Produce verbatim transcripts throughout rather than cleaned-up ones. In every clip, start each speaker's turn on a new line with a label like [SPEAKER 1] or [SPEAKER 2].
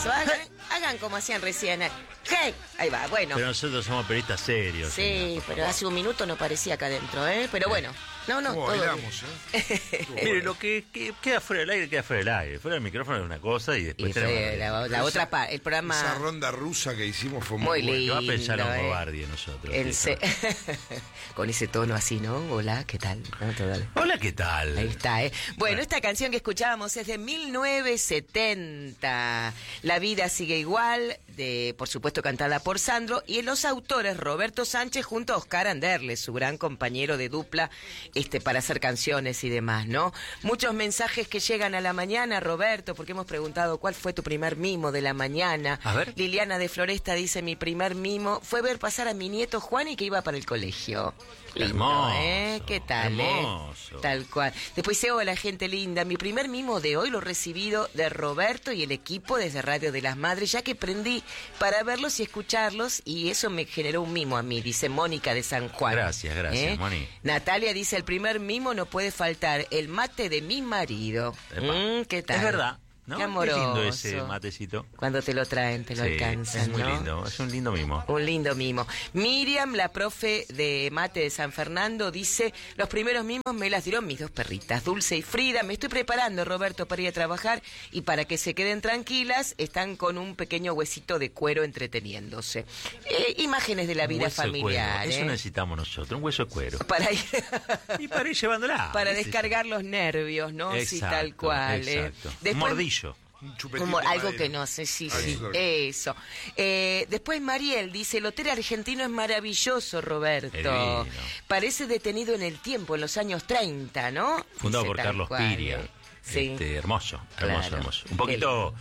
[SPEAKER 1] eso. Hagan, hagan como hacían recién. ¡Hey! Ahí va, bueno.
[SPEAKER 2] Pero nosotros somos periodistas serios.
[SPEAKER 1] Sí,
[SPEAKER 2] señor,
[SPEAKER 1] pero hace un minuto no parecía acá adentro, ¿eh? Pero bueno, no, no,
[SPEAKER 3] ¿Cómo
[SPEAKER 1] todo
[SPEAKER 3] bailamos, eh?
[SPEAKER 2] Mire, lo que, que queda fuera del aire, queda fuera del aire. Fuera del micrófono es una cosa y después
[SPEAKER 1] Y
[SPEAKER 2] tenemos...
[SPEAKER 1] fue la, la otra parte, el programa...
[SPEAKER 3] Esa ronda rusa que hicimos fue
[SPEAKER 1] Muy
[SPEAKER 3] muy, buena.
[SPEAKER 2] ¿Qué va a
[SPEAKER 1] lindo,
[SPEAKER 2] pensar un
[SPEAKER 1] eh.
[SPEAKER 2] Gobardi de nosotros?
[SPEAKER 1] El
[SPEAKER 2] sí,
[SPEAKER 1] se... Con ese tono así, ¿no? Hola, ¿qué tal? No, todo dale.
[SPEAKER 2] Hola, ¿qué tal?
[SPEAKER 1] Ahí está, ¿eh? Bueno, esta canción que escuchábamos es de mil novecientos setenta. La vida sigue igual, de, por supuesto cantada por Sandro, y en los autores Roberto Sánchez junto a Oscar Anderle, su gran compañero de dupla, este, para hacer canciones y demás, ¿no? Muchos mensajes que llegan a la mañana, Roberto, porque hemos preguntado cuál fue tu primer mimo de la mañana.
[SPEAKER 2] A ver.
[SPEAKER 1] Liliana de Floresta dice, mi primer mimo fue ver pasar a mi nieto Juan y que iba para el colegio. Lindo,
[SPEAKER 2] Hermoso,
[SPEAKER 1] ¿eh? ¿Qué tal,
[SPEAKER 2] hermoso.
[SPEAKER 1] eh? Tal cual. Después dice, hola, gente linda. Mi primer mimo de hoy lo he recibido de Roberto y el equipo desde Radio de las Madres, ya que prendí para verlos y escucharlos y eso me generó un mimo a mí, dice Mónica de San Juan.
[SPEAKER 2] Gracias, gracias,
[SPEAKER 1] ¿Eh?
[SPEAKER 2] Moni.
[SPEAKER 1] Natalia dice, el primer mimo no puede faltar, el mate de mi marido. Mm, ¿Qué tal?
[SPEAKER 2] Es verdad, ¿no?
[SPEAKER 1] Qué amoroso.
[SPEAKER 2] Qué lindo ese matecito.
[SPEAKER 1] Cuando te lo traen, te lo
[SPEAKER 2] Sí,
[SPEAKER 1] alcanzan,
[SPEAKER 2] es muy
[SPEAKER 1] ¿no?
[SPEAKER 2] lindo, es un lindo mimo.
[SPEAKER 1] Un lindo mimo. Miriam, la profe de mate de San Fernando, dice, los primeros mimos me las dieron mis dos perritas, Dulce y Frida. Me estoy preparando, Roberto, para ir a trabajar y para que se queden tranquilas, están con un pequeño huesito de cuero entreteniéndose. Eh, imágenes de la vida
[SPEAKER 2] Hueso de
[SPEAKER 1] familiar.
[SPEAKER 2] cuero.
[SPEAKER 1] ¿eh?
[SPEAKER 2] Eso necesitamos nosotros, un hueso de cuero.
[SPEAKER 1] Para ir,
[SPEAKER 2] Y para ir llevándola.
[SPEAKER 1] para
[SPEAKER 2] ¿viste?
[SPEAKER 1] descargar los nervios, ¿no? Sí,
[SPEAKER 2] Exacto,
[SPEAKER 1] tal cual. ¿eh?
[SPEAKER 2] exacto.
[SPEAKER 1] Después-
[SPEAKER 2] Un mordillo.
[SPEAKER 3] Un chupetín
[SPEAKER 1] Como
[SPEAKER 3] de
[SPEAKER 1] algo
[SPEAKER 3] madera.
[SPEAKER 1] que no sé, sí,
[SPEAKER 3] Ah,
[SPEAKER 1] sí,
[SPEAKER 3] eso.
[SPEAKER 1] eso. Eh, después Mariel dice, el hotel argentino es maravilloso, Roberto.
[SPEAKER 2] Divino.
[SPEAKER 1] Parece detenido en el tiempo, en los años treinta, ¿no?
[SPEAKER 2] Fundado
[SPEAKER 1] Dice
[SPEAKER 2] por
[SPEAKER 1] tal
[SPEAKER 2] Carlos
[SPEAKER 1] cual,
[SPEAKER 2] Piria.
[SPEAKER 1] eh. Sí.
[SPEAKER 2] Este, hermoso, hermoso,
[SPEAKER 1] Claro.
[SPEAKER 2] hermoso. Un poquito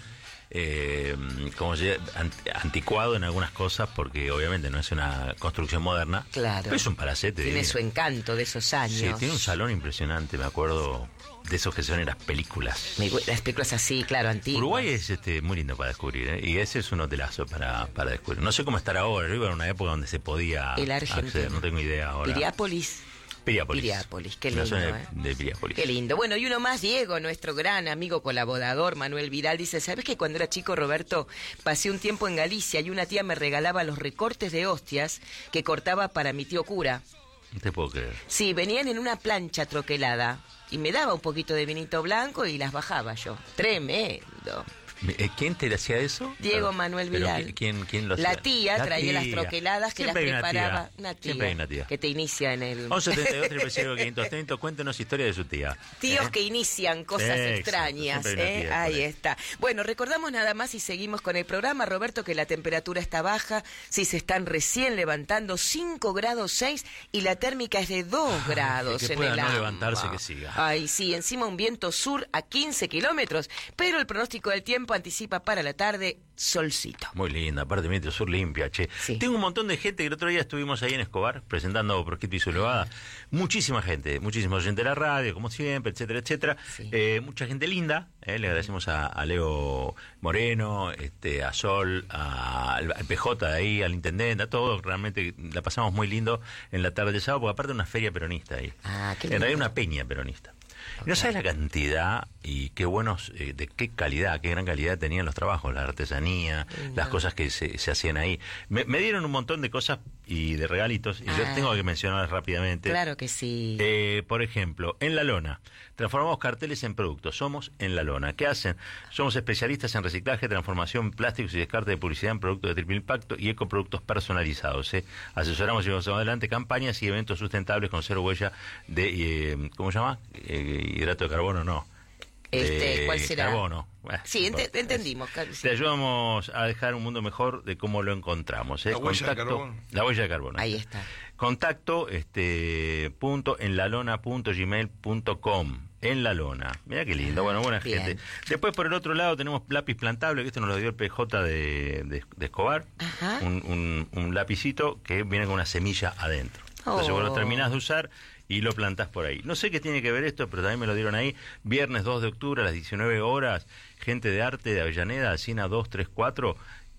[SPEAKER 2] eh, como se- ant- anticuado en algunas cosas porque obviamente no es una construcción moderna.
[SPEAKER 1] Claro.
[SPEAKER 2] Pero es un palacete.
[SPEAKER 1] Tiene
[SPEAKER 2] divino.
[SPEAKER 1] su encanto de esos años.
[SPEAKER 2] Sí, tiene un salón impresionante, me acuerdo de esos que son en las películas.
[SPEAKER 1] Me gu- las películas así, claro, antiguas.
[SPEAKER 2] Uruguay es este muy lindo para descubrir, ¿eh? Y ese es un hotelazo para, para descubrir. No sé cómo estar ahora, yo iba en una época donde se podía
[SPEAKER 1] El argentino.
[SPEAKER 2] acceder, no tengo idea ahora.
[SPEAKER 1] Piriápolis.
[SPEAKER 2] Piriápolis.
[SPEAKER 1] Piriápolis, qué
[SPEAKER 2] Una
[SPEAKER 1] lindo,
[SPEAKER 2] zona de,
[SPEAKER 1] ¿eh?
[SPEAKER 2] de Piriápolis.
[SPEAKER 1] Qué lindo. Bueno, y uno más, Diego, nuestro gran amigo colaborador, Manuel Vidal, dice, ¿sabes que cuando era chico, Roberto, pasé un tiempo en Galicia y una tía me regalaba los recortes de hostias que cortaba para mi tío cura?
[SPEAKER 2] No te puedo creer.
[SPEAKER 1] Sí, venían en una plancha troquelada y me daba un poquito de vinito blanco y las bajaba yo. Tremendo.
[SPEAKER 2] Eh, ¿Quién te hacía eso?
[SPEAKER 1] Diego
[SPEAKER 2] Pero-
[SPEAKER 1] Manuel
[SPEAKER 2] pero
[SPEAKER 1] Vidal.
[SPEAKER 2] ¿qui- ¿Quién, quién lo hacía?
[SPEAKER 1] La tía
[SPEAKER 2] La
[SPEAKER 1] traía las
[SPEAKER 2] tía.
[SPEAKER 1] troqueladas que
[SPEAKER 2] Siempre hay
[SPEAKER 1] las
[SPEAKER 2] una
[SPEAKER 1] preparaba.
[SPEAKER 2] tía.
[SPEAKER 1] Una tía,
[SPEAKER 2] Siempre hay una tía.
[SPEAKER 1] que te inicia en el...
[SPEAKER 2] once setenta y dos, treinta y cero, quinientos treinta, cuéntenos historia de su tía.
[SPEAKER 1] Tíos
[SPEAKER 2] ¿Eh?
[SPEAKER 1] que inician cosas
[SPEAKER 2] Exacto,
[SPEAKER 1] extrañas,
[SPEAKER 2] siempre hay una
[SPEAKER 1] ¿eh?
[SPEAKER 2] tía por
[SPEAKER 1] Ahí
[SPEAKER 2] ahí.
[SPEAKER 1] está. Bueno, recordamos nada más y seguimos con el programa, Roberto, que la temperatura está baja, si se están recién levantando cinco grados seis y la térmica es de dos grados
[SPEAKER 2] que
[SPEAKER 1] en
[SPEAKER 2] pueda
[SPEAKER 1] el
[SPEAKER 2] no
[SPEAKER 1] AMBA.
[SPEAKER 2] levantarse, que siga.
[SPEAKER 1] Ay, sí, encima un viento sur a quince kilómetros, pero el pronóstico del tiempo anticipa para la tarde solcito.
[SPEAKER 2] Muy linda, aparte Metro Sur limpia, che.
[SPEAKER 1] Sí.
[SPEAKER 2] Tengo un montón de gente que el otro día estuvimos ahí en Escobar presentando Prosquito y su Levada. Muchísima gente, muchísimos oyentes de la radio, como siempre, etcétera, etcétera.
[SPEAKER 1] Sí.
[SPEAKER 2] Eh, mucha gente linda. Eh, le agradecemos a, a Leo Moreno, este, a Sol, a- al, al P J de ahí, al intendente, a todos. Realmente la pasamos muy lindo en la tarde de sábado, porque aparte una feria peronista ahí.
[SPEAKER 1] Ah, qué
[SPEAKER 2] En
[SPEAKER 1] lindo.
[SPEAKER 2] realidad una peña peronista. Y no sabes la cantidad y qué buenos, eh, de qué calidad, qué gran calidad tenían los trabajos, la artesanía,
[SPEAKER 1] Lindo.
[SPEAKER 2] las cosas que se, se hacían ahí. Me, me dieron un montón de cosas y de regalitos, y yo
[SPEAKER 1] Ah.
[SPEAKER 2] tengo que mencionar rápidamente.
[SPEAKER 1] Claro que sí.
[SPEAKER 2] Eh, por ejemplo, en La Lona, transformamos carteles en productos. Somos en La Lona. ¿Qué hacen? Somos especialistas en reciclaje, transformación, plásticos y descarte de publicidad en productos de triple impacto y ecoproductos personalizados. ¿eh? Asesoramos y llevamos adelante campañas y eventos sustentables con cero huella de, eh, ¿cómo se llama? Eh, hidrato de carbono, no.
[SPEAKER 1] Este,
[SPEAKER 2] De
[SPEAKER 1] ¿cuál será?
[SPEAKER 2] Carbono. Eh,
[SPEAKER 1] Sí, ente-
[SPEAKER 2] bueno,
[SPEAKER 1] entendimos, claro, sí.
[SPEAKER 2] Te ayudamos a dejar un mundo mejor de cómo lo encontramos. ¿eh?
[SPEAKER 3] La huella de
[SPEAKER 2] Contacto-
[SPEAKER 3] carbono.
[SPEAKER 2] La huella de carbono.
[SPEAKER 1] Ahí está.
[SPEAKER 2] Contacto este punto en lalona punto gmail punto com. En La Lona. Mira qué lindo. Bueno, buena
[SPEAKER 1] Bien.
[SPEAKER 2] gente. Después, por el otro lado, tenemos lápiz plantable, que esto nos lo dio el P J de, de, de Escobar.
[SPEAKER 1] Ajá.
[SPEAKER 2] Un, un, un lapicito que viene con una semilla adentro. Entonces
[SPEAKER 1] Oh.
[SPEAKER 2] vos lo terminás de usar y lo plantás por ahí. No sé qué tiene que ver esto, pero también me lo dieron ahí. Viernes dos de octubre a las diecinueve horas, gente de arte de Avellaneda, Alsina dos tres cuatro.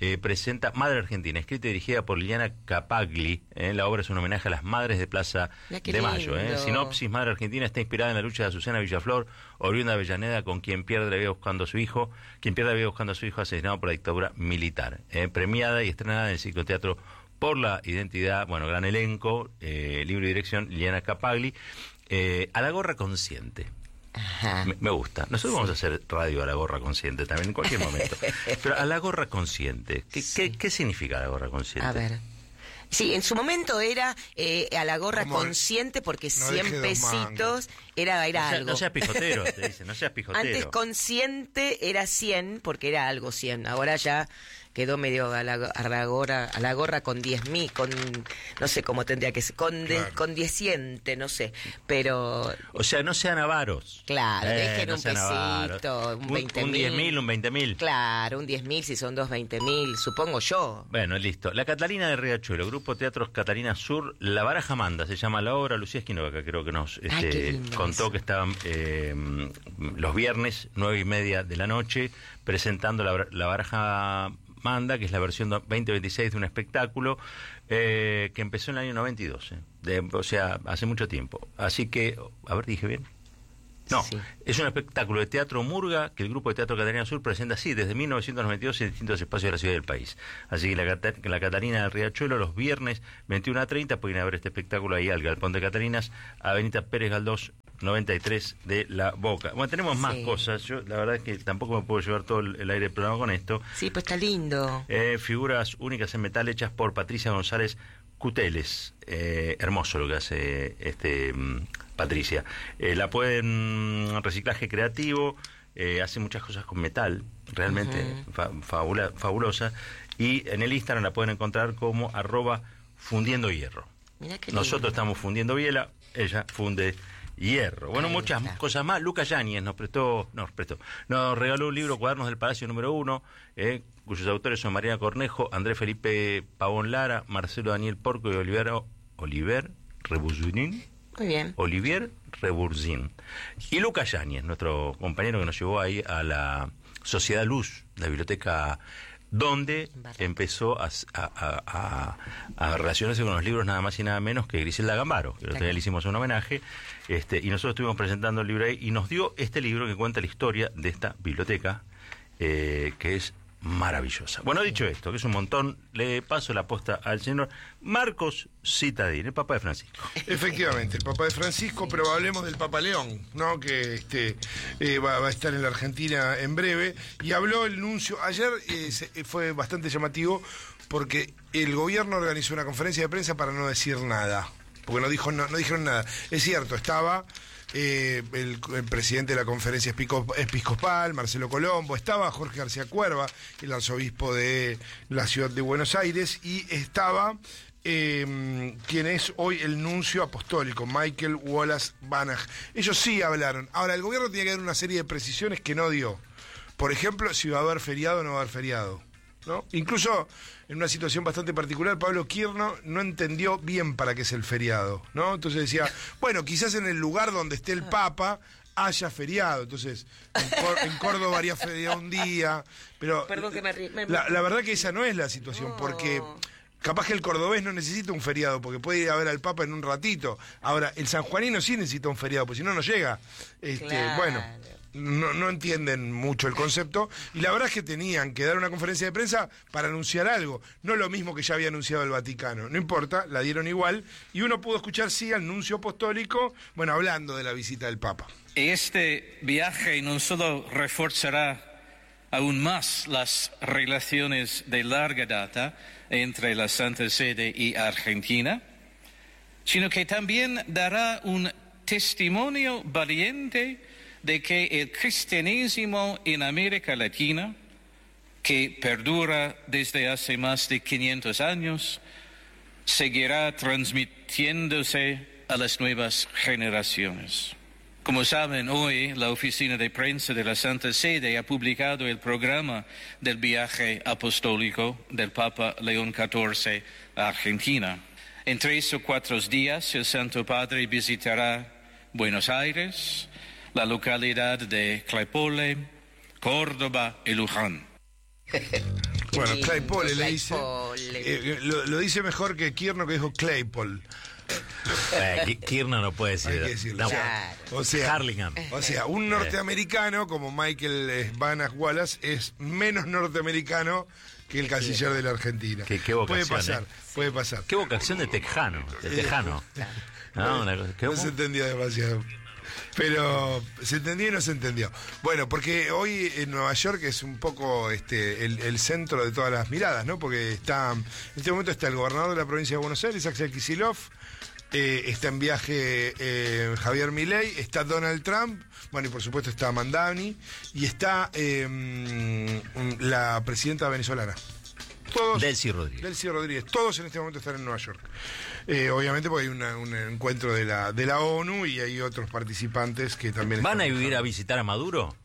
[SPEAKER 2] eh, presenta Madre Argentina, escrita y dirigida por Liliana Capagli. Eh, la obra es un homenaje a las madres de Plaza
[SPEAKER 1] Mira, qué
[SPEAKER 2] de Mayo. Eh.
[SPEAKER 1] lindo.
[SPEAKER 2] Sinopsis: Madre Argentina está inspirada en la lucha de Azucena Villaflor, oriunda de Avellaneda, con quien pierde la vida buscando a su hijo, quien pierde la vida buscando a su hijo asesinado por la dictadura militar. Eh, premiada y estrenada en el cicloteatro Por la Identidad, bueno, gran elenco, eh, libro y dirección, Liliana Capagli. Eh, a la gorra consciente.
[SPEAKER 1] Ajá.
[SPEAKER 2] Me, me gusta. Nosotros sí. vamos a hacer radio a la gorra consciente también en cualquier momento. Pero a la gorra consciente, ¿qué, sí. ¿qué, qué significa la gorra consciente?
[SPEAKER 1] A ver. Sí, en su momento era eh, a la gorra
[SPEAKER 3] Como
[SPEAKER 1] consciente porque
[SPEAKER 3] no
[SPEAKER 1] cien pesitos era, era
[SPEAKER 2] no sea,
[SPEAKER 1] algo.
[SPEAKER 2] No seas pijotero, te dicen, no seas pijotero.
[SPEAKER 1] Antes consciente era cien porque era algo cien. Ahora ya quedó medio a la, a la gorra a la gorra con diez mil, con no sé cómo tendría que ser, con, de,
[SPEAKER 3] claro.
[SPEAKER 1] con dieciente, no sé, pero...
[SPEAKER 2] O sea, no sean avaros.
[SPEAKER 1] Claro,
[SPEAKER 2] eh,
[SPEAKER 1] dejen
[SPEAKER 2] no
[SPEAKER 1] un
[SPEAKER 2] sean
[SPEAKER 1] pesito,
[SPEAKER 2] avaros.
[SPEAKER 1] un veinte mil.
[SPEAKER 2] Un diez mil, un veinte mil.
[SPEAKER 1] Claro, un diez mil si son dos veinte mil, supongo yo.
[SPEAKER 2] Bueno, listo. La Catalina de Riachuelo, Grupo Teatros Catalina Sur, La Baraja Manda, se llama la obra. Lucía Esquinovaca creo que nos
[SPEAKER 1] Ay,
[SPEAKER 2] este, contó
[SPEAKER 1] eso.
[SPEAKER 2] que estaban eh, los viernes, nueve y media de la noche, presentando la, la Baraja Manda, que es la versión veinte veintiséis de un espectáculo eh, que empezó en el año noventa y dos, eh, de, o sea, hace mucho tiempo. Así que, a ver, ¿dije bien? No,
[SPEAKER 1] Sí.
[SPEAKER 2] es un espectáculo de teatro murga que el Grupo de Teatro Catalina Sur presenta así desde mil novecientos noventa y dos en distintos espacios de la ciudad y del país. Así que la, la Catalina del Riachuelo, los viernes veintiuno a treinta, pueden ir a ver este espectáculo ahí al Galpón de Catalinas, Avenida Pérez Galdós noventa y tres de La Boca. Bueno, tenemos más
[SPEAKER 1] Sí.
[SPEAKER 2] cosas. Yo la verdad es que tampoco me puedo llevar todo el, el aire del programa con esto.
[SPEAKER 1] Sí, pues está lindo.
[SPEAKER 2] Eh, figuras únicas en metal hechas por Patricia González Cuteles. Eh, hermoso lo que hace este mm, Patricia. Eh, la pueden mm, reciclaje creativo, eh, hace muchas cosas con metal, realmente
[SPEAKER 1] Uh-huh.
[SPEAKER 2] fa- fabula- fabulosa. Y en el Instagram la pueden encontrar como arroba fundiendo hierro.
[SPEAKER 1] Mirá qué lindo.
[SPEAKER 2] Nosotros estamos fundiendo biela, ella funde hierro. Bueno,
[SPEAKER 1] Ahí
[SPEAKER 2] muchas
[SPEAKER 1] está.
[SPEAKER 2] cosas más. Lucas Yáñez nos prestó, nos prestó, nos regaló un libro, Cuadernos del Palacio número uno, eh, cuyos autores son Mariana Cornejo, Andrés Felipe Pavón Lara, Marcelo Daniel Porco y Oliver, Oliver Reburzin.
[SPEAKER 1] Muy bien.
[SPEAKER 2] Olivier Reburzin. Y Lucas Yáñez, nuestro compañero que nos llevó ahí a la Sociedad Luz, la biblioteca donde
[SPEAKER 1] Barra.
[SPEAKER 2] empezó a, a, a, a relacionarse con los libros nada más y nada menos que Griselda Gambaro, que el otro día le hicimos un homenaje, este, y nosotros estuvimos presentando el libro ahí, y nos dio este libro que cuenta la historia de esta biblioteca, eh, que es maravillosa. Bueno, dicho esto, que es un montón, le paso la posta al señor Marcos Citadín, el Papa de Francisco.
[SPEAKER 3] Efectivamente, el Papa de Francisco, pero hablemos del Papa León, ¿no? Que este eh, va, va a estar en la Argentina en breve. Y habló el nuncio. Ayer eh, se, fue bastante llamativo porque el gobierno organizó una conferencia de prensa para no decir nada. Porque no dijo no, no dijeron nada. Es cierto, estaba eh, el, el presidente de la conferencia episcop- episcopal, Marcelo Colombo, estaba Jorge García Cuerva, el arzobispo de la ciudad de Buenos Aires, y estaba eh, quien es hoy el nuncio apostólico, Michael Wallace Banach. Ellos sí hablaron. Ahora, el gobierno tiene que dar una serie de precisiones que no dio. Por ejemplo, si va a haber feriado o no va a haber feriado, ¿no? Incluso en una situación bastante particular, Pablo Quirno no entendió bien para qué es el feriado, ¿no? Entonces decía, bueno, quizás en el lugar donde esté el Papa haya feriado. Entonces, en, Cor- en Córdoba haría feriado un día, pero
[SPEAKER 1] Perdón que me ri- me-
[SPEAKER 3] la, la verdad que esa no es la situación,
[SPEAKER 1] No.
[SPEAKER 3] porque capaz que el cordobés no necesita un feriado, porque puede ir a ver al Papa en un ratito. Ahora, el sanjuanino sí necesita un feriado, porque si no, no llega. Este,
[SPEAKER 1] Claro.
[SPEAKER 3] Bueno, no, no entienden mucho el concepto, y la verdad es que tenían que dar una conferencia de prensa para anunciar algo, no lo mismo que ya había anunciado el Vaticano. No importa, la dieron igual, y uno pudo escuchar, sí, al nuncio apostólico, bueno, hablando de la visita del Papa.
[SPEAKER 4] Este viaje no solo reforzará aún más las relaciones de larga data entre la Santa Sede y Argentina, sino que también dará un testimonio valiente de que el cristianismo en América Latina, que perdura desde hace más de quinientos años, seguirá transmitiéndose a las nuevas generaciones. Como saben, hoy la Oficina de Prensa de la Santa Sede ha publicado el programa del viaje apostólico del Papa León catorce a Argentina. En tres o cuatro días el Santo Padre visitará Buenos Aires, la localidad de Claypole, Córdoba y Luján.
[SPEAKER 1] Qué
[SPEAKER 3] Bueno,
[SPEAKER 1] lindo,
[SPEAKER 3] Claypole le dice.
[SPEAKER 1] Claypole.
[SPEAKER 3] Eh, lo, lo dice mejor que Kirchner, que dijo Claypole.
[SPEAKER 2] Eh, Kirchner no puede decir.
[SPEAKER 3] Hay que decirlo.
[SPEAKER 2] No,
[SPEAKER 3] O sea, o sea,
[SPEAKER 2] Harlingham.
[SPEAKER 3] o sea, un norteamericano como Michael Vanach Wallace es menos norteamericano que el canciller de la Argentina.
[SPEAKER 2] Qué- qué
[SPEAKER 3] puede
[SPEAKER 2] vocación,
[SPEAKER 3] pasar,
[SPEAKER 2] eh.
[SPEAKER 3] puede pasar.
[SPEAKER 2] Qué vocación de tejano, de tejano. No, una cosa- ¿qué-
[SPEAKER 3] No se entendió demasiado. Pero se entendió y no se entendió. Bueno, porque hoy en Nueva York es un poco este el, el centro de todas las miradas, ¿no? Porque está, en este momento está el gobernador de la provincia de Buenos Aires, Axel Kicillof, eh, está en viaje eh, Javier Milei, está Donald Trump, bueno, y por supuesto está Mandani, y está eh, la presidenta venezolana. Todos,
[SPEAKER 2] Delcy Rodríguez.
[SPEAKER 3] Delcy Rodríguez. Todos en este momento están en Nueva York. Eh, obviamente porque hay una- un encuentro de la, de la ONU y hay otros participantes que también
[SPEAKER 2] ¿Van a
[SPEAKER 3] están
[SPEAKER 2] ir a
[SPEAKER 3] viajando.
[SPEAKER 2] visitar a Maduro?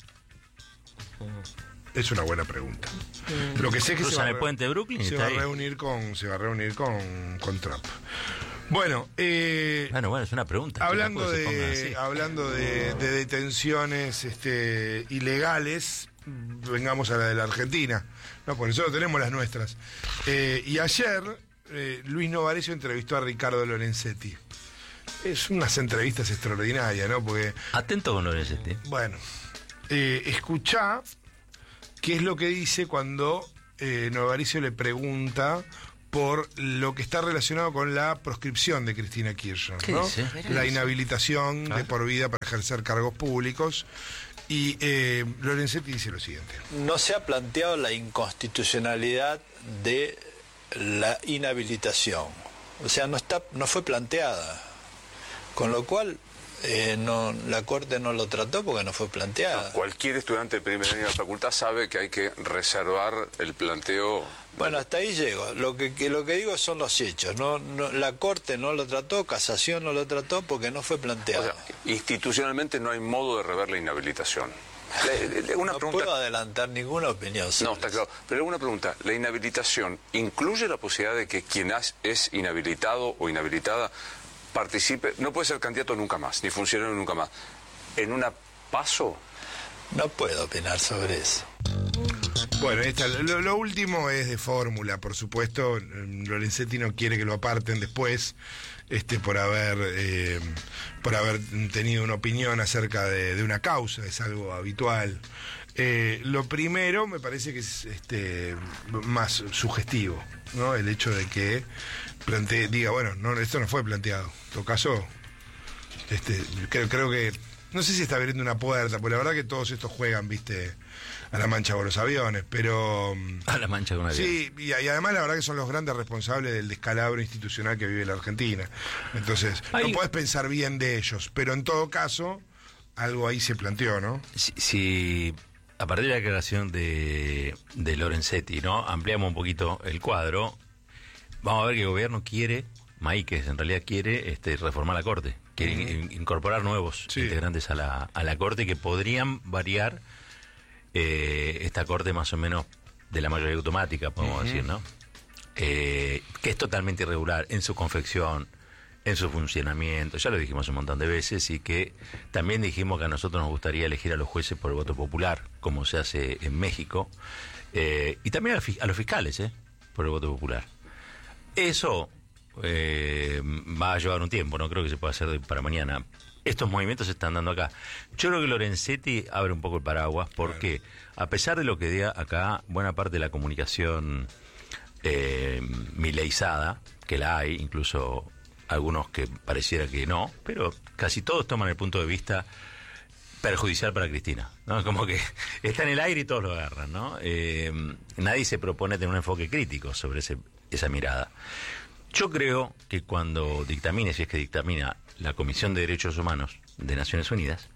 [SPEAKER 3] Es una buena pregunta. Lo que sé es que se
[SPEAKER 2] ¿Cruzan
[SPEAKER 3] va, a
[SPEAKER 2] el
[SPEAKER 3] re-
[SPEAKER 2] puente de Brooklyn y
[SPEAKER 3] se
[SPEAKER 2] está
[SPEAKER 3] va a
[SPEAKER 2] ahí?
[SPEAKER 3] reunir con se va a reunir con, con Trump. Bueno, eh,
[SPEAKER 2] Bueno, bueno, es una pregunta.
[SPEAKER 3] hablando
[SPEAKER 2] Tampoco se pongan
[SPEAKER 3] de
[SPEAKER 2] así.
[SPEAKER 3] hablando de, de detenciones este, ilegales, vengamos a la de la Argentina. No, por eso tenemos las nuestras. Eh, y ayer eh, Luis Novarecio entrevistó a Ricardo Lorenzetti. Es unas entrevistas extraordinarias, ¿no? Porque
[SPEAKER 2] Atento con Lorenzetti.
[SPEAKER 3] bueno, eh, escuchá qué es lo que dice cuando eh, Novarecio le pregunta por lo que está relacionado con la proscripción de Cristina Kirchner,
[SPEAKER 2] ¿Qué
[SPEAKER 3] ¿no?
[SPEAKER 2] dice?
[SPEAKER 3] La inhabilitación de por vida para ejercer cargos públicos. Y eh, Lorenzetti dice lo siguiente.
[SPEAKER 5] No se ha planteado la inconstitucionalidad de la inhabilitación. O sea, no está, no fue planteada. Con lo cual, eh, no, la Corte no lo trató porque no fue planteada.
[SPEAKER 6] Cualquier estudiante de primer año de la facultad sabe que hay que reservar el planteo.
[SPEAKER 5] Bueno, hasta ahí llego. Lo que, que- lo que digo son los hechos. No, no, la Corte no lo trató, Casación no lo trató porque no fue
[SPEAKER 6] O
[SPEAKER 5] planteado.
[SPEAKER 6] sea, institucionalmente no hay modo de rever la inhabilitación. Le- le- Una
[SPEAKER 5] no
[SPEAKER 6] pregunta.
[SPEAKER 5] puedo adelantar ninguna opinión. sobre
[SPEAKER 6] No, está
[SPEAKER 5] eso.
[SPEAKER 6] claro. Pero una pregunta. ¿La inhabilitación incluye la posibilidad de que quien has- es inhabilitado o inhabilitada participe? No puede ser candidato nunca más, ni funcionario nunca más. ¿En una paso?
[SPEAKER 5] No puedo opinar sobre eso.
[SPEAKER 3] Bueno, ahí está. Lo, lo último es de fórmula, por supuesto. Lorenzetti no quiere que lo aparten después, este, por haber eh, por haber tenido una opinión acerca de, de una causa, es algo habitual. Eh, lo primero me parece que es este más sugestivo, ¿no? El hecho de que plantee, diga, bueno, no, esto no fue planteado. En todo caso, este, creo, creo que no sé si está abriendo una puerta, porque la verdad que todos estos juegan, viste, a la mancha con los aviones, pero
[SPEAKER 2] A la mancha con una
[SPEAKER 3] sí, y, y además la verdad que son los grandes responsables del descalabro institucional que vive la Argentina. Entonces,
[SPEAKER 2] Ahí-
[SPEAKER 3] no podés pensar bien de ellos, pero en todo caso, algo ahí se planteó, ¿no?
[SPEAKER 2] Si, si a partir de la declaración de, de Lorenzetti, ¿no? Ampliamos un poquito el cuadro, vamos a ver que el gobierno quiere, Maíquez en realidad quiere este, reformar la Corte, quiere in- incorporar nuevos
[SPEAKER 3] Sí.
[SPEAKER 2] integrantes a la, a la Corte que podrían variar eh, esta Corte más o menos de la mayoría automática, podemos decir, ¿no? Eh, que es totalmente irregular en su confección, en su funcionamiento, ya lo dijimos un montón de veces, y que también dijimos que a nosotros nos gustaría elegir a los jueces por el voto popular, como se hace en México, eh, y también a, fi- a los fiscales, ¿eh? Por el voto popular. Eso eh, va a llevar un tiempo, no creo que se pueda hacer de para mañana. Estos movimientos se están dando acá. Yo creo que Lorenzetti abre un poco el paraguas, porque a pesar de lo que diga acá, buena parte de la comunicación eh, mileizada, que la hay, incluso algunos que pareciera que no, pero casi todos toman el punto de vista perjudicial para Cristina, ¿no? Como que está en el aire y todos lo agarran, ¿no? Eh, nadie se propone tener un enfoque crítico sobre ese, esa mirada. Yo creo que cuando dictamine, si es que dictamina la Comisión de Derechos Humanos de Naciones Unidas,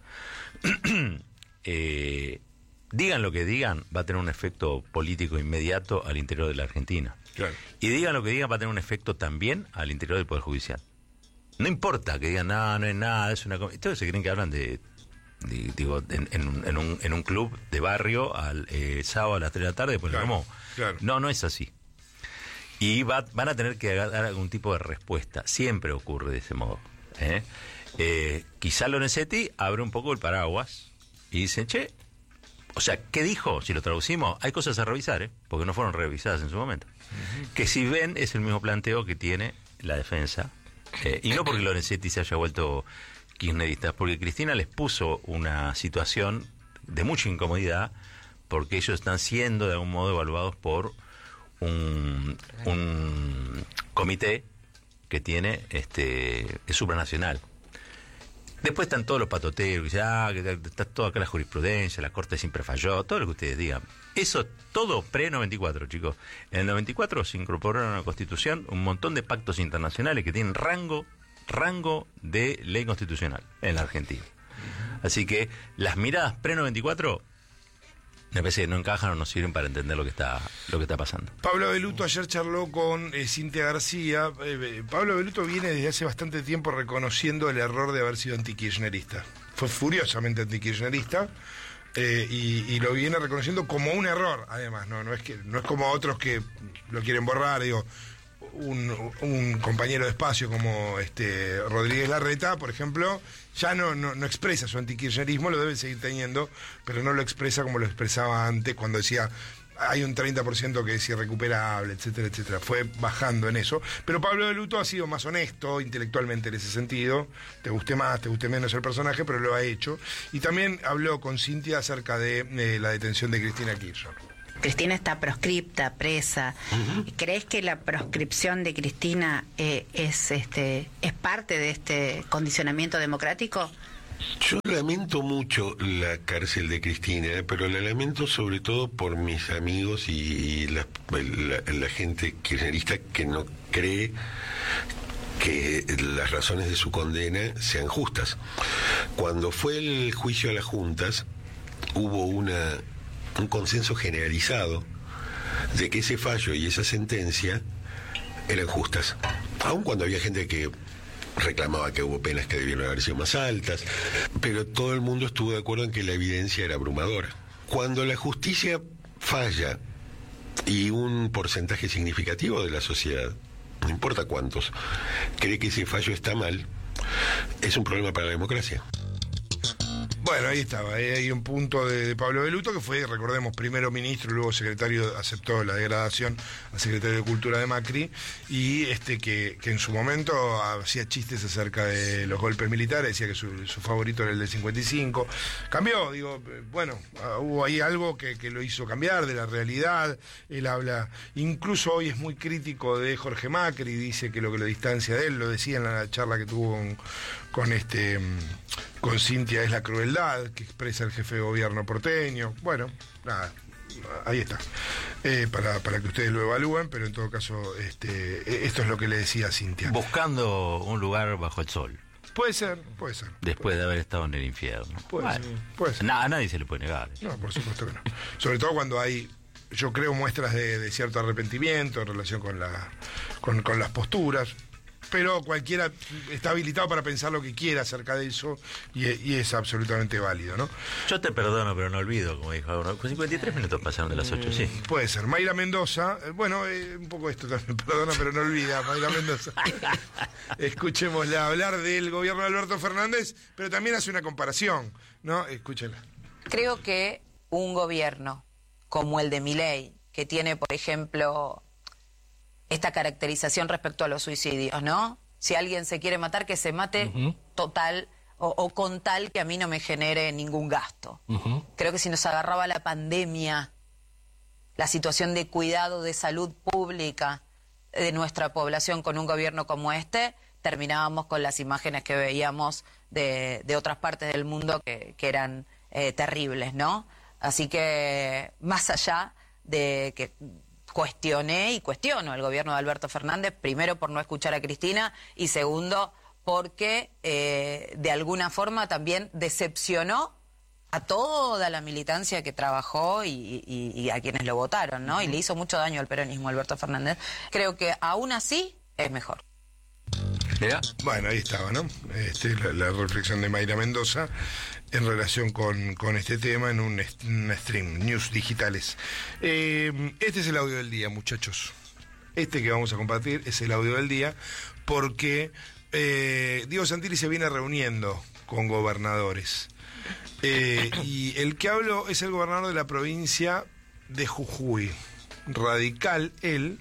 [SPEAKER 2] eh, digan lo que digan, va a tener un efecto político inmediato al interior de la Argentina.
[SPEAKER 3] Claro.
[SPEAKER 2] Y digan lo que digan, va a tener un efecto también al interior del Poder Judicial. No importa que digan, no, no es nada, es una... com-". Todos se creen que hablan de, de- digo, en, en un, en, un, en un club de barrio al eh, sábado a las tres de la tarde, pues
[SPEAKER 3] Claro,
[SPEAKER 2] ¿cómo?
[SPEAKER 3] claro.
[SPEAKER 2] No, no es así. Y va, van a tener que dar algún tipo de respuesta. Siempre ocurre de ese modo. ¿eh? Eh, quizá Lorenzetti abre un poco el paraguas y dice, che, O sea, ¿qué dijo? Si lo traducimos, hay cosas a revisar, ¿eh? Porque no fueron revisadas en su momento. Uh-huh. Que si ven, es el mismo planteo que tiene la defensa. Eh, y no porque Lorenzetti se haya vuelto kirchnerista, porque Cristina les puso una situación de mucha incomodidad, porque ellos están siendo de algún modo evaluados por un, un comité que tiene este es supranacional. Después están todos los patoteros que dicen, ah, que está toda acá la jurisprudencia, la Corte siempre falló, todo lo que ustedes digan. Eso todo pre-noventa y cuatro, chicos. En el noventa y cuatro se incorporaron a la Constitución un montón de pactos internacionales que tienen rango, rango de ley constitucional en la Argentina. Así que las miradas pre-noventa y cuatro me parece que no encajan o no sirven para entender lo que está lo que está pasando.
[SPEAKER 3] Pablo Beluto ayer charló con eh, Cintia García. Eh, Pablo Beluto viene desde hace bastante tiempo reconociendo el error de haber sido antikirchnerista. Fue furiosamente antikirchnerista eh, y, y lo viene reconociendo como un error, además. No, no es que no es como otros que lo quieren borrar, digo. Un, un compañero de espacio como este Rodríguez Larreta, por ejemplo, ya no, no, no expresa su antikirchnerismo, lo debe seguir teniendo, pero no lo expresa como lo expresaba antes, cuando decía hay un treinta por ciento que es irrecuperable, etcétera, etcétera. Fue bajando en eso. Pero Pablo Beluto ha sido más honesto intelectualmente en ese sentido. Te guste más, te guste menos el personaje, pero lo ha hecho. Y también habló con Cintia acerca de eh, la detención de Cristina Kirchner.
[SPEAKER 7] Cristina está proscripta, presa. Uh-huh. ¿Crees que la proscripción de Cristina eh, es este es parte de este condicionamiento democrático?
[SPEAKER 8] Yo lamento mucho la cárcel de Cristina, pero la lamento sobre todo por mis amigos y, y la, la, la gente kirchnerista que no cree que las razones de su condena sean justas. Cuando fue el juicio a las juntas, hubo una un consenso generalizado de que ese fallo y esa sentencia eran justas, aun cuando había gente que reclamaba que hubo penas que debieron haber sido más altas, pero todo el mundo estuvo de acuerdo en que la evidencia era abrumadora. Cuando la justicia falla y un porcentaje significativo de la sociedad, no importa cuántos, cree que ese fallo está mal, es un problema para la democracia.
[SPEAKER 3] Bueno, ahí estaba, ahí hay un punto de, de Pablo Beluto, que fue, recordemos, primero ministro, luego secretario, aceptó la degradación a secretario de Cultura de Macri, y este que, que en su momento hacía chistes acerca de los golpes militares, decía que su, su favorito era el de cincuenta y cinco. Cambió, digo, bueno, hubo ahí algo que, que lo hizo cambiar de la realidad. Él habla, incluso hoy es muy crítico de Jorge Macri, dice que lo que lo distancia de él, lo decía en la charla que tuvo con, con este... con Cintia, es la crueldad que expresa el jefe de gobierno porteño. Bueno, nada, ahí está. Eh, para, para que ustedes lo evalúen, pero en todo caso, este, esto es lo que le decía Cintia.
[SPEAKER 2] Buscando un lugar bajo el sol.
[SPEAKER 3] Puede ser, puede ser.
[SPEAKER 2] Después
[SPEAKER 3] puede
[SPEAKER 2] de haber estado en el infierno.
[SPEAKER 3] Puede
[SPEAKER 2] bueno,
[SPEAKER 3] ser, puede ser.
[SPEAKER 2] No, a nadie se le puede negar.
[SPEAKER 3] No, por supuesto que no. Sobre todo cuando hay, yo creo, muestras de, de cierto arrepentimiento en relación con, la, con, con las posturas. Pero cualquiera está habilitado para pensar lo que quiera acerca de eso y, y es absolutamente válido, ¿no?
[SPEAKER 2] Yo te perdono, pero no olvido, como dijo uno. cincuenta y tres minutos pasaron de las ocho, sí.
[SPEAKER 3] Puede ser. Mayra Mendoza, eh, bueno, eh, un poco esto también, perdona, pero no olvida, Mayra Mendoza. Escuchémosla hablar del gobierno de Alberto Fernández, pero también hace una comparación, ¿no? Escúchenla.
[SPEAKER 9] Creo que un gobierno como el de Milei, que tiene, por ejemplo, esta caracterización respecto a los suicidios, ¿no? Si alguien se quiere matar, que se mate uh-huh. total o, o con tal que a mí no me genere ningún gasto. Uh-huh. Creo que si nos agarraba la pandemia, la situación de cuidado de salud pública de nuestra población con un gobierno como este, terminábamos con las imágenes que veíamos de, de otras partes del mundo que, que eran eh, terribles, ¿no? Así que, más allá de que cuestioné y cuestiono el gobierno de Alberto Fernández, primero por no escuchar a Cristina y segundo porque eh, de alguna forma también decepcionó a toda la militancia que trabajó y, y, y a quienes lo votaron, ¿no? Y le hizo mucho daño al peronismo Alberto Fernández. Creo que aún así es mejor.
[SPEAKER 3] Mira. Bueno, ahí estaba, ¿no? Este, la, la reflexión de Mayra Mendoza en relación con, con este tema en un, un stream, News Digitales. Eh, este es el audio del día, muchachos. Este que vamos a compartir es el audio del día porque eh, Diego Santilli se viene reuniendo con gobernadores. Eh, y el que hablo es el gobernador de la provincia de Jujuy. Radical, él.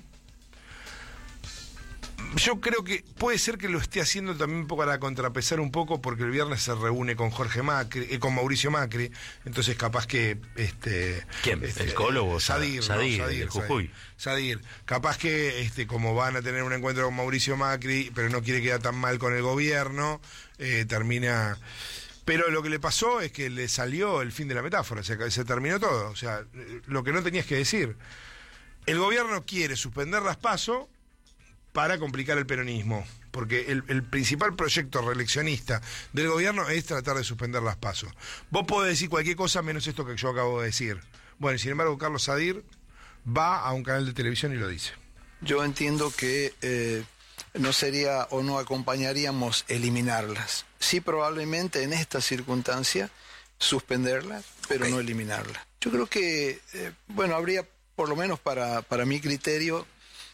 [SPEAKER 3] Yo creo que puede ser que lo esté haciendo también para contrapesar un poco, porque el viernes se reúne con Jorge Macri, eh, con Mauricio Macri, entonces capaz que este
[SPEAKER 2] ¿Quién?
[SPEAKER 3] Este,
[SPEAKER 2] ¿El Colo o
[SPEAKER 3] Sadir,
[SPEAKER 2] Sadir,
[SPEAKER 3] no, Sadir,
[SPEAKER 2] de Jujuy?
[SPEAKER 3] Sadir. Capaz que este como van a tener un encuentro con Mauricio Macri, pero no quiere quedar tan mal con el gobierno, eh, termina. Pero lo que le pasó es que le salió el fin de la metáfora, se, se terminó todo. O sea, lo que no tenías que decir. El gobierno quiere suspender las PASO para complicar el peronismo, porque el, el principal proyecto reeleccionista del gobierno es tratar de suspender las PASO. Vos podés decir cualquier cosa menos esto que yo acabo de decir. Bueno, y sin embargo, Carlos Sadir va a un canal de televisión y lo dice.
[SPEAKER 10] Yo entiendo que eh, no sería o no acompañaríamos eliminarlas. Sí, probablemente en esta circunstancia suspenderlas, pero okay. no eliminarlas. Yo creo que, eh, bueno, habría, por lo menos para, para mi criterio,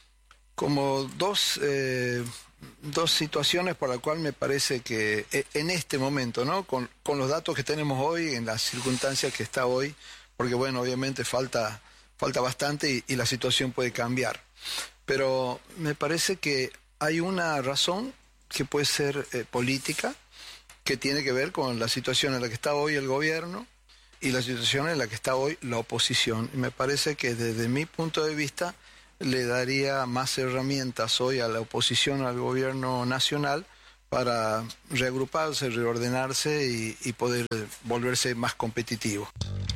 [SPEAKER 10] como dos, eh, dos situaciones por las cuales me parece que eh, en este momento, ¿no? Con, con los datos que tenemos hoy, en las circunstancias que está hoy, porque bueno, obviamente falta, falta bastante y, y la situación puede cambiar. Pero me parece que hay una razón que puede ser eh, política, que tiene que ver con la situación en la que está hoy el gobierno y la situación en la que está hoy la oposición. Y me parece que desde mi punto de vista le daría más herramientas hoy a la oposición al gobierno nacional para reagruparse, reordenarse y, y poder volverse más competitivo.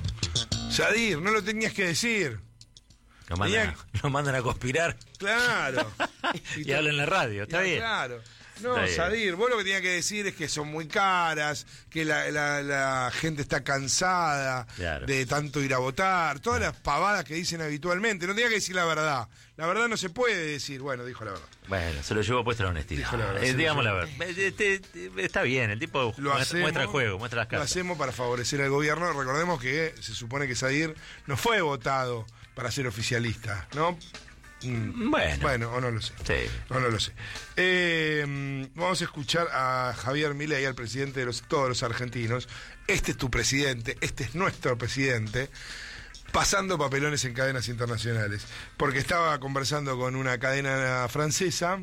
[SPEAKER 3] Sadir, no lo tenías que decir.
[SPEAKER 2] Lo mandan, lo mandan a conspirar.
[SPEAKER 3] Claro.
[SPEAKER 2] y y hablan en la radio, está bien.
[SPEAKER 3] Claro. No, Sadir, vos lo que tenías que decir es que son muy caras, que la, la, la gente está cansada claro. de tanto ir a votar, todas claro. las pavadas que dicen habitualmente. No tenía que decir la verdad. La verdad no se puede decir. Bueno, dijo la verdad.
[SPEAKER 2] Bueno, se lo llevó puesto la honestidad. La verdad, eh, digamos la verdad. Este, este, está bien, el tipo lo muestra, hacemos, muestra el juego, muestra las cartas.
[SPEAKER 3] Lo hacemos para favorecer al gobierno. Recordemos que se supone que Sadir no fue votado para ser oficialista, ¿no?
[SPEAKER 2] Bueno.
[SPEAKER 3] Bueno, o no lo sé.
[SPEAKER 2] Sí.
[SPEAKER 3] O no lo sé. Eh, vamos a escuchar a Javier Milei, al presidente de los, todos los argentinos. Este es tu presidente, este es nuestro presidente, pasando papelones en cadenas internacionales. Porque estaba conversando con una cadena francesa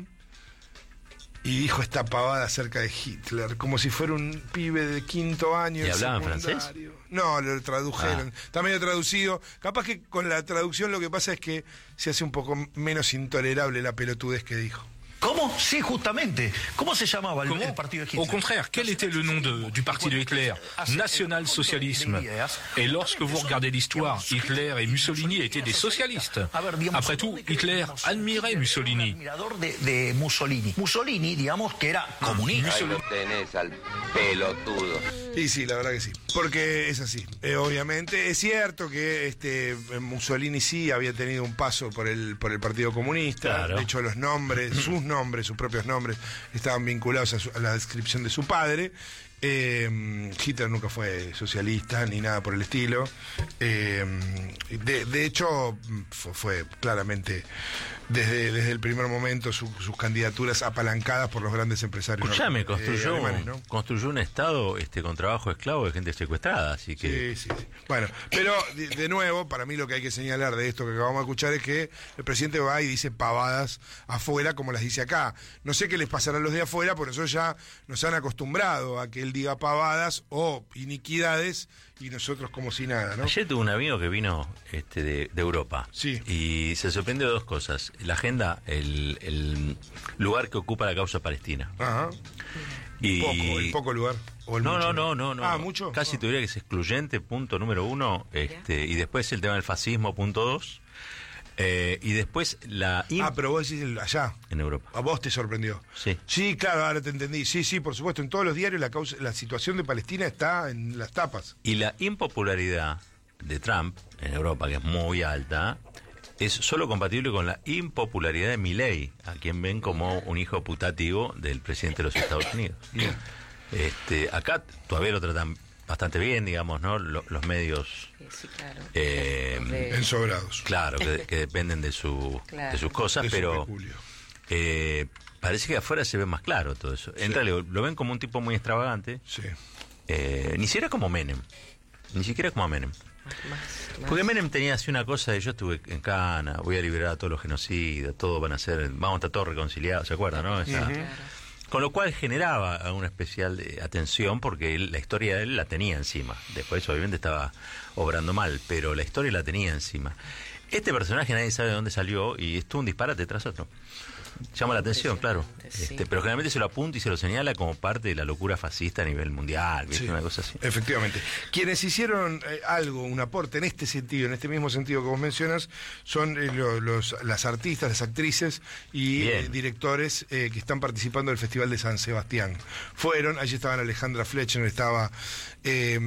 [SPEAKER 3] y dijo esta pavada acerca de Hitler, como si fuera un pibe de quinto año.
[SPEAKER 2] ¿Y hablaban francés?
[SPEAKER 3] No, lo tradujeron.
[SPEAKER 2] Ah.
[SPEAKER 3] Está medio traducido. Capaz que con la traducción lo que pasa es que se hace un poco menos intolerable la pelotudez que dijo.
[SPEAKER 11] ¿Cómo? Sí, justamente. ¿Cómo se llamaba el, el partido de Hitler?
[SPEAKER 12] Au contraire, quel était le nom de, du parti de Hitler? National-socialisme. Et lorsque vous regardez l'histoire, Hitler et Mussolini étaient des socialistes. Après tout, Hitler admirait Mussolini.
[SPEAKER 11] Admirador de, de Mussolini. Mussolini, digamos que era comunista.
[SPEAKER 13] Ahí lo tenés al pelotudo.
[SPEAKER 3] Y sí, la verdad que sí. Porque es así. Eh, obviamente, es cierto que este Mussolini sí había tenido un paso por el, por el Partido Comunista. Claro. De hecho, los nombres, sus nombres, sus propios nombres, estaban vinculados a, su, a la descripción de su padre. Eh, Hitler nunca fue socialista ni nada por el estilo. Eh, de, de hecho, fue, fue claramente desde, desde el primer momento su, sus candidaturas apalancadas por los grandes empresarios.
[SPEAKER 2] Escuchame, construyó, eh, alemanes, ¿no? construyó un Estado este, con trabajo esclavo de gente secuestrada, así que...
[SPEAKER 3] Sí, sí, sí. Bueno, pero de, de nuevo, para mí lo que hay que señalar de esto que acabamos de escuchar es que el presidente va y dice pavadas afuera como las dice acá. No sé qué les pasará a los de afuera, porque nosotros ya nos han acostumbrado a que él diga pavadas o iniquidades y nosotros como si nada, ¿no?
[SPEAKER 2] Ayer tuve un amigo que vino este, de, de Europa.
[SPEAKER 3] Sí.
[SPEAKER 2] Y se sorprendió de dos cosas. La agenda, el, el lugar que ocupa la causa palestina.
[SPEAKER 3] Ajá.
[SPEAKER 2] Y...
[SPEAKER 3] Poco, el poco lugar. O el
[SPEAKER 2] no,
[SPEAKER 3] mucho.
[SPEAKER 2] no, no, no, no.
[SPEAKER 3] Ah, mucho.
[SPEAKER 2] Casi
[SPEAKER 3] no.
[SPEAKER 2] te diría que es excluyente, punto número uno. Este, y después el tema del fascismo, punto dos. Eh, y después la...
[SPEAKER 3] Imp... Ah, pero vos decís el allá.
[SPEAKER 2] En Europa.
[SPEAKER 3] A vos te sorprendió.
[SPEAKER 2] Sí.
[SPEAKER 3] Sí, claro, ahora te entendí. Sí, sí, por supuesto. En todos los diarios la, causa, la situación de Palestina está en las tapas.
[SPEAKER 2] Y la impopularidad de Trump en Europa, que es muy alta, es solo compatible con la impopularidad de Milei, a quien ven como un hijo putativo del presidente de los Estados Unidos.
[SPEAKER 3] Bien.
[SPEAKER 2] Este, acá todavía lo tratan bastante bien, digamos, ¿no? Los, los medios...
[SPEAKER 1] Sí, claro.
[SPEAKER 2] Eh,
[SPEAKER 3] de... Ensobrados.
[SPEAKER 2] Claro, que, que dependen de, su,
[SPEAKER 1] claro.
[SPEAKER 2] de sus cosas,
[SPEAKER 3] de
[SPEAKER 2] pero
[SPEAKER 3] su
[SPEAKER 2] eh, parece que afuera se ve más claro todo eso. En
[SPEAKER 3] sí.
[SPEAKER 2] realidad lo ven como un tipo muy extravagante.
[SPEAKER 3] Sí.
[SPEAKER 2] Eh, ni siquiera como Menem. Ni siquiera como a Menem. Porque Menem tenía así una cosa de yo estuve en Cana, voy a liberar a todos los genocidas, todos van a ser, vamos a estar todos reconciliados, ¿se acuerdan, no? Esa, uh-huh. Con lo cual generaba una especial de atención porque él, la historia de él la tenía encima. Después obviamente estaba obrando mal, pero la historia la tenía encima. Este personaje nadie sabe de dónde salió y estuvo un disparate tras otro. Llama la atención, claro. Sí. Este, pero generalmente se lo apunta y se lo señala como parte de la locura fascista a nivel mundial, ¿viste? Sí, una cosa así.
[SPEAKER 3] Efectivamente. Quienes hicieron eh, algo, un aporte en este sentido, en este mismo sentido que vos mencionas, son eh, los, los, las artistas, las actrices y eh, directores eh, que están participando del Festival de San Sebastián. Fueron, allí estaban Alejandra Fletcher, estaba eh,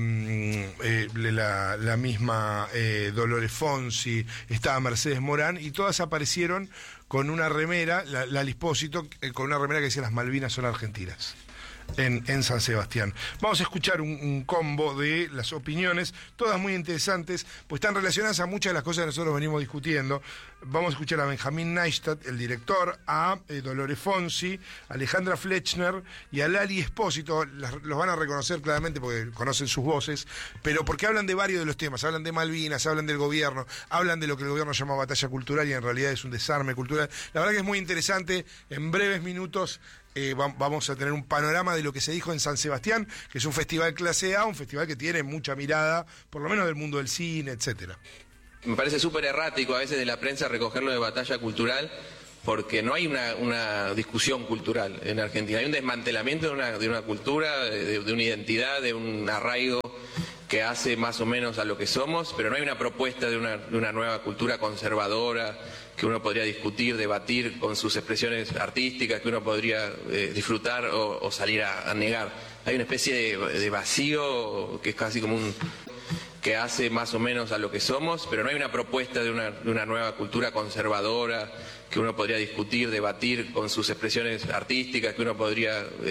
[SPEAKER 3] eh, la, la misma eh, Dolores Fonsi, estaba Mercedes Morán, y todas aparecieron con una remera, la, la Lispósito, eh, con una remera que decía las Malvinas son argentinas, en, en San Sebastián. Vamos a escuchar un, un combo de las opiniones, todas muy interesantes, pues están relacionadas a muchas de las cosas que nosotros venimos discutiendo. Vamos a escuchar a Benjamín Neistat, el director, a eh, Dolores Fonsi, a Alejandra Fletcher y a Lali Espósito. Las, los van a reconocer claramente porque conocen sus voces, pero porque hablan de varios de los temas. Hablan de Malvinas, hablan del gobierno, hablan de lo que el gobierno llama batalla cultural y en realidad es un desarme cultural. La verdad que es muy interesante. En breves minutos eh, va, vamos a tener un panorama de lo que se dijo en San Sebastián, que es un festival clase A, un festival que tiene mucha mirada, por lo menos del mundo del cine, etcétera.
[SPEAKER 14] Me parece súper errático a veces de la prensa recogerlo de batalla cultural, porque no hay una, una discusión cultural en Argentina. Hay un desmantelamiento de una, de una cultura, de, de una identidad, de un arraigo que hace más o menos a lo que somos, pero no hay una propuesta de una, de una nueva cultura conservadora que uno podría discutir, debatir con sus expresiones artísticas, que uno podría eh, disfrutar o, o salir a, a negar. Hay una especie de, de vacío que es casi como un... que hace más o menos a lo que somos, pero no hay una propuesta de una, de una nueva cultura conservadora que uno podría discutir, debatir con sus expresiones artísticas, que uno podría